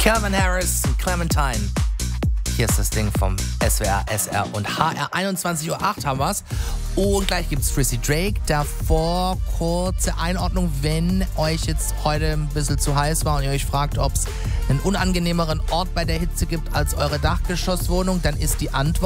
Calvin Harris und Clementine. Hier ist das Ding vom SWR, SR und HR. 21:08 Uhr haben wir's. Und gleich gibt's Tracy Drake. Davor kurze Einordnung, wenn euch jetzt heute ein bisschen zu heiß war und ihr euch fragt, ob es einen unangenehmeren Ort bei der Hitze gibt als eure Dachgeschosswohnung, dann ist die Antwort